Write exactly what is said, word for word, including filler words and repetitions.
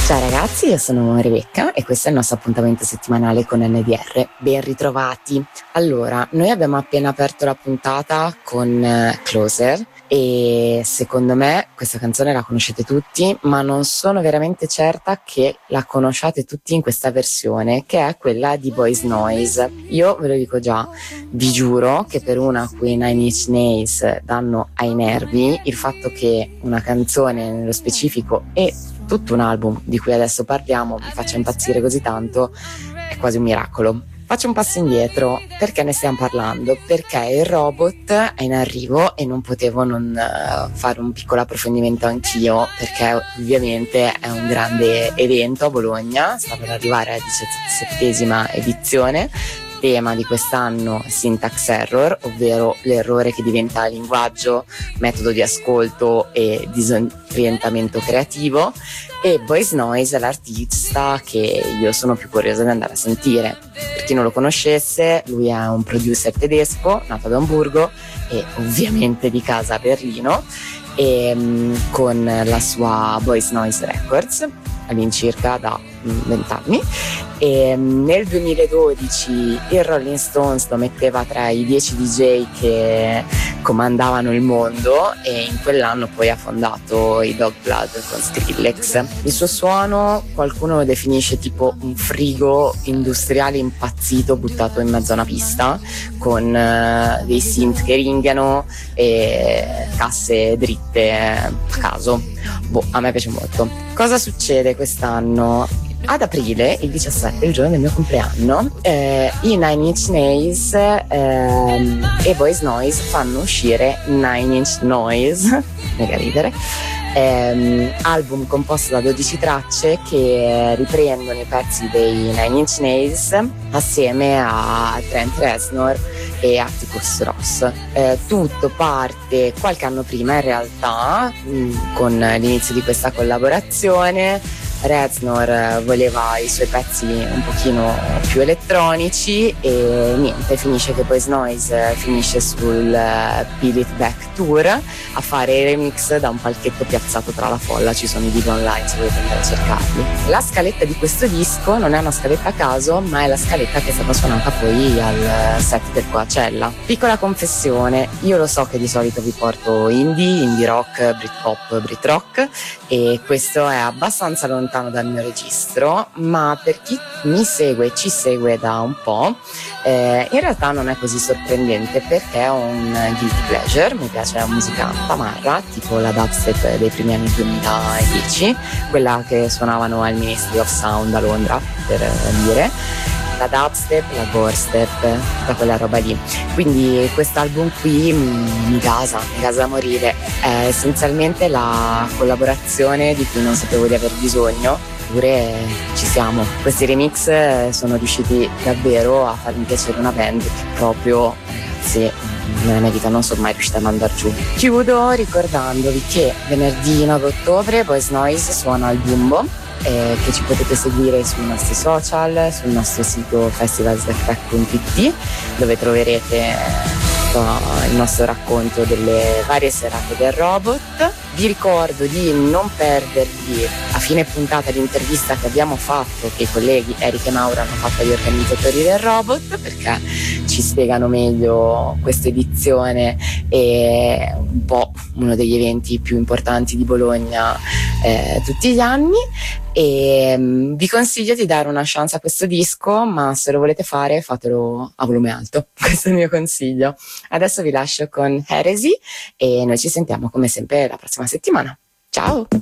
Ciao ragazzi, io sono Rebecca e questo è il nostro appuntamento settimanale con N D R. Ben ritrovati. Allora, noi abbiamo appena aperto la puntata con uh, Closer e secondo me questa canzone la conoscete tutti, ma non sono veramente certa che la conosciate tutti in questa versione, che è quella di Boys Noise. Io ve lo dico già, vi giuro che per una a cui Nine Inch Nails danno ai nervi, il fatto che una canzone nello specifico e tutto un album di cui adesso parliamo mi faccia impazzire così tanto è quasi un miracolo. Faccio un passo indietro. Perché ne stiamo parlando? Perché il robot è in arrivo e non potevo non uh, fare un piccolo approfondimento anch'io, perché ovviamente è un grande evento a Bologna, sta per arrivare alla diciassettesima edizione. Tema di quest'anno syntax error, ovvero l'errore che diventa linguaggio, metodo di ascolto e disorientamento creativo, e Boys Noise è l'artista che io sono più curiosa di andare a sentire. Per chi non lo conoscesse, lui è un producer tedesco nato ad Amburgo e ovviamente di casa a Berlino, e um, con la sua Boys Noise Records all'incirca da vent'anni, e nel duemiladodici il Rolling Stones lo metteva tra i dieci D J che comandavano il mondo, e in quell'anno poi ha fondato i Dog Blood con Skrillex. Il suo suono qualcuno lo definisce tipo un frigo industriale impazzito buttato in mezzo a una pista, con uh, dei synth che ringhiano e casse dritte a caso. Boh, a me piace molto. Cosa succede quest'anno? Ad aprile, il diciassette, il giorno del mio compleanno, eh, i Nine Inch Nails ehm, e Boys Noise fanno uscire Nine Inch Noise, mega ridere, ehm, album composto da dodici tracce che riprendono i pezzi dei Nine Inch Nails assieme a Trent Reznor e Atticus Ross. Eh, tutto parte qualche anno prima in realtà, mh, con l'inizio di questa collaborazione. Reznor voleva i suoi pezzi un pochino più elettronici e niente, finisce che Boys Noise finisce sul Peel It Back Tour a fare i remix da un palchetto piazzato tra la folla. Ci sono i video online se volete andare a cercarli. La scaletta di questo disco non è una scaletta a caso, ma è la scaletta che è stata suonata poi al set del Coachella. Piccola confessione, io lo so che di solito vi porto indie, indie rock, Britpop, Brit rock, e questo è abbastanza lontano dal mio registro, ma per chi mi segue e ci segue da un po', eh, in realtà non è così sorprendente, perché è un guilty pleasure. Mi piace la musica tamarra, tipo la dubstep dei primi anni duemiladieci, quella che suonavano al Ministry of Sound a Londra, per dire, la dubstep, la gorestep, tutta quella roba lì. Quindi quest'album qui mi gasa, mi gasa da morire. È essenzialmente la collaborazione di cui non sapevo di aver bisogno, eppure ci siamo. Questi remix sono riusciti davvero a farmi piacere una band che proprio, ragazzi, nella mia vita non sono mai riuscita a mandar giù. Chiudo ricordandovi che venerdì nove ottobre Boys Noise suona al Dumbo, Eh, che ci potete seguire sui nostri social, sul nostro sito festivalseffect punto it, dove troverete uh, il nostro racconto delle varie serate del robot. Vi ricordo di non perdervi a fine puntata l'intervista che abbiamo fatto, che i colleghi Eric e Mauro hanno fatto agli organizzatori del robot, perché ci spiegano meglio questa edizione e un po' uno degli eventi più importanti di Bologna eh, tutti gli anni. E um, vi consiglio di dare una chance a questo disco, ma se lo volete fare fatelo a volume alto, questo è il mio consiglio. Adesso vi lascio con Heresy e noi ci sentiamo come sempre la prossima settimana. Ciao!